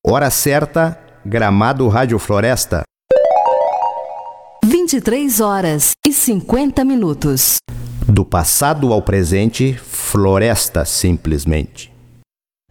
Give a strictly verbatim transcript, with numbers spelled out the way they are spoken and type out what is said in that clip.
Hora certa, Gramado Rádio Floresta. vinte e três horas e cinquenta minutos. Do passado ao presente, Floresta simplesmente.